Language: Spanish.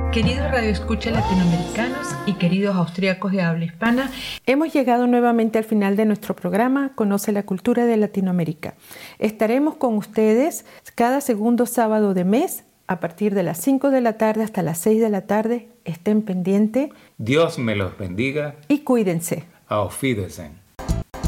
Queridos radioescuchas latinoamericanos y queridos austríacos de habla hispana, hemos llegado nuevamente al final de nuestro programa Conoce la Cultura de Latinoamérica. Estaremos con ustedes cada segundo sábado de mes a partir de las 5 de la tarde hasta las 6 de la tarde. Estén pendientes. Dios me los bendiga y cuídense. Auf Wiedersehen.